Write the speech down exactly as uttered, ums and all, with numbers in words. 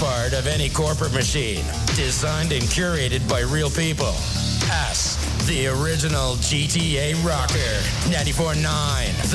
part of any corporate machine. Designed and curated by real people. Ask the original G T A rocker. ninety-four point nine